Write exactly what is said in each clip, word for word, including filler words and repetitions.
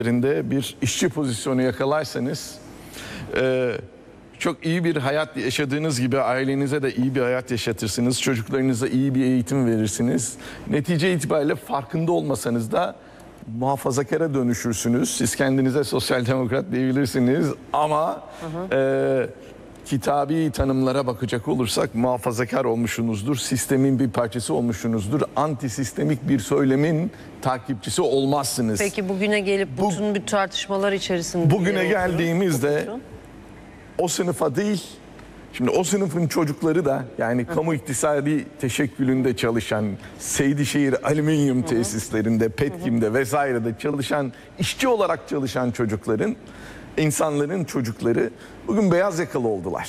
bir işçi pozisyonu yakalarsanız e, çok iyi bir hayat yaşadığınız gibi ailenize de iyi bir hayat yaşatırsınız. Çocuklarınıza iyi bir eğitim verirsiniz. Netice itibariyle farkında olmasanız da muhafazakara dönüşürsünüz. Siz kendinize sosyal demokrat diyebilirsiniz ama hı hı. E, kitabi tanımlara bakacak olursak muhafazakar olmuşsunuzdur. Sistemin bir parçası olmuşsunuzdur. Antisistemik bir söylemin takipçisi olmazsınız. Peki bugüne gelip bütün bu, bir tartışmalar içerisinde... Bugüne geldiğimizde o sınıfa değil, şimdi o sınıfın çocukları da yani Hı. kamu iktisadi teşekkülünde çalışan, Seydişehir alüminyum Hı. tesislerinde, Petkim'de vesairede çalışan, işçi olarak çalışan çocukların, insanların çocukları bugün beyaz yakalı oldular.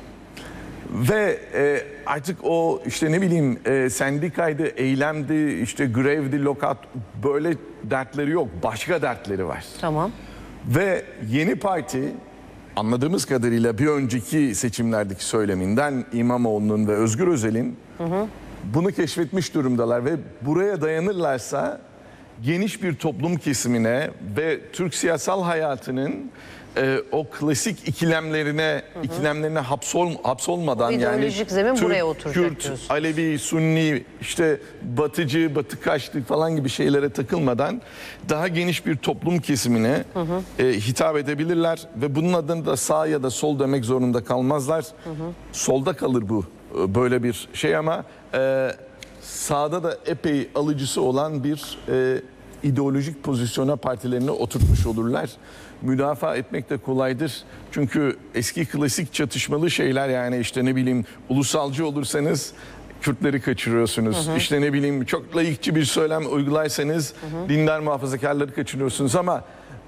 Ve e, artık o işte ne bileyim e, sendikaydı, eylemdi, işte grevdi, lokat böyle dertleri yok. Başka dertleri var. Tamam. Ve yeni parti anladığımız kadarıyla bir önceki seçimlerdeki söyleminden İmamoğlu'nun ve Özgür Özel'in hı hı. bunu keşfetmiş durumdalar ve buraya dayanırlarsa geniş bir toplum kesimine ve Türk siyasal hayatının e, o klasik ikilemlerine hı hı. ikilemlerine hapsol, hapsolmadan yani zemin Türk, buraya oturacak Kürt, diyorsun. Alevi, Sunni, işte Batıcı, Batı kaçtı falan gibi şeylere takılmadan daha geniş bir toplum kesimine hı hı. E, hitap edebilirler ve bunun adını da sağ ya da sol demek zorunda kalmazlar. Hı hı. Solda kalır bu böyle bir şey ama e, sağda da epey alıcısı olan bir e, ideolojik pozisyona partilerini oturtmuş olurlar. Müdafaa etmek de kolaydır. Çünkü eski klasik çatışmalı şeyler yani işte ne bileyim ulusalcı olursanız Kürtleri kaçırıyorsunuz. Hı hı. İşte ne bileyim çok layıkçı bir söylem uygularsanız hı hı. dindar muhafazakarları kaçırıyorsunuz ama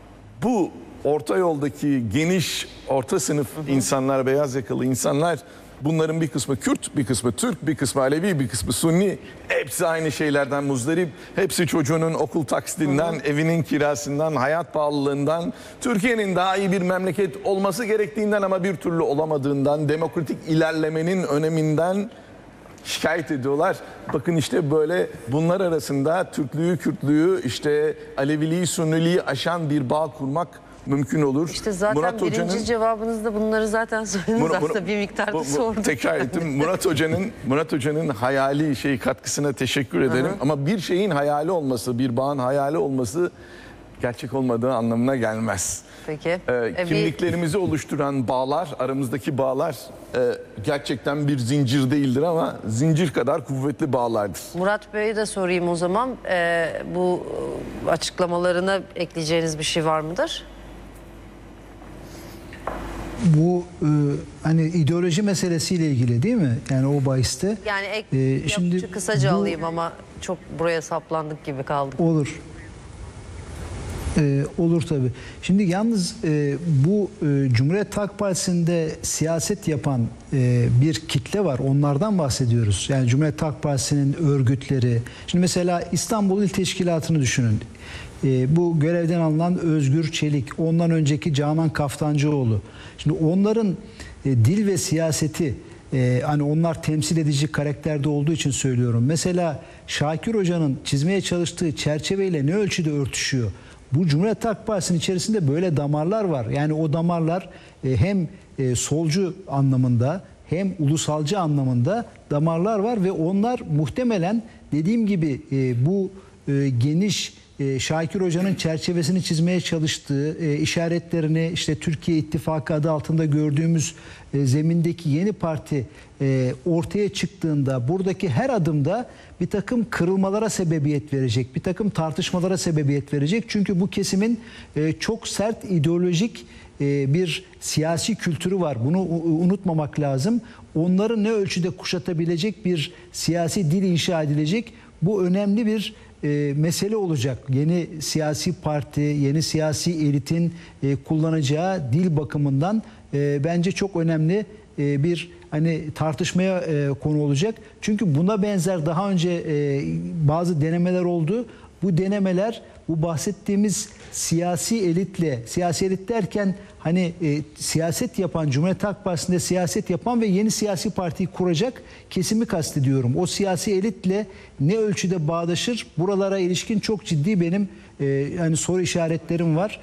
bu orta yoldaki geniş orta sınıf hı hı. insanlar, beyaz yakalı insanlar bunların bir kısmı Kürt, bir kısmı Türk, bir kısmı Alevi, bir kısmı Sunni. Hepsi aynı şeylerden muzdarip. Hepsi çocuğunun okul taksidinden, hı hı. evinin kirasından, hayat pahalılığından, Türkiye'nin daha iyi bir memleket olması gerektiğinden ama bir türlü olamadığından, demokratik ilerlemenin öneminden şikayet ediyorlar. Bakın işte böyle bunlar arasında Türklüğü, Kürtlüğü, işte Aleviliği, Sunniliği aşan bir bağ kurmak mümkün olur. İşte zaten Murat birinci Hoca'nın, cevabınızda bunları zaten söylediniz Murat, aslında bir miktarda bu, bu, sordum. Tekrar ettim. Murat Hoca'nın Murat Hoca'nın hayali şey katkısına teşekkür ederim. Hı hı. Ama bir şeyin hayali olması, bir bağın hayali olması gerçek olmadığı anlamına gelmez. Peki. Ee, kimliklerimizi oluşturan bağlar, aramızdaki bağlar e, gerçekten bir zincir değildir ama zincir kadar kuvvetli bağlardır. Murat Bey'e de sorayım o zaman. Ee, bu açıklamalarına ekleyeceğiniz bir şey var mıdır? Bu e, hani ideoloji meselesiyle ilgili değil mi? Yani o bahiste. Yani ek, e, şimdi kısaca bu, alayım ama çok buraya saplandık gibi kaldık. Olur. E, olur tabii. Şimdi yalnız e, bu e, Cumhuriyet Halk Partisi'nde siyaset yapan e, bir kitle var. Onlardan bahsediyoruz. Yani Cumhuriyet Halk Partisi'nin örgütleri. Şimdi mesela İstanbul İl Teşkilatı'nı düşünün. E, bu görevden alınan Özgür Çelik, ondan önceki Canan Kaftancıoğlu. Şimdi onların e, dil ve siyaseti, e, hani onlar temsil edici karakterde olduğu için söylüyorum. Mesela Şakir Hoca'nın çizmeye çalıştığı çerçeveyle ne ölçüde örtüşüyor? Bu Cumhuriyet Halk Partisi'nin içerisinde böyle damarlar var. Yani o damarlar e, hem e, solcu anlamında hem ulusalcı anlamında damarlar var ve onlar muhtemelen dediğim gibi e, bu e, geniş e, Şakir Hoca'nın çerçevesini çizmeye çalıştığı e, işaretlerini işte Türkiye İttifakı adı altında gördüğümüz e, zemindeki yeni parti e, ortaya çıktığında buradaki her adımda bir takım kırılmalara sebebiyet verecek, bir takım tartışmalara sebebiyet verecek. Çünkü bu kesimin e, çok sert ideolojik e, bir siyasi kültürü var. Bunu unutmamak lazım. Onları ne ölçüde kuşatabilecek bir siyasi dil inşa edilecek. Bu önemli bir e, mesele olacak. Yeni siyasi parti, yeni siyasi elitin e, kullanacağı dil bakımından e, bence çok önemli e, bir hani tartışmaya e, konu olacak. Çünkü buna benzer daha önce e, bazı denemeler oldu. Bu denemeler bu bahsettiğimiz siyasi elitle, siyasi elit derken hani e, siyaset yapan, Cumhuriyet Halk Partisi'nde siyaset yapan ve yeni siyasi partiyi kuracak kesimi kastediyorum. O siyasi elitle ne ölçüde bağdaşır? Buralara ilişkin çok ciddi benim e, yani soru işaretlerim var.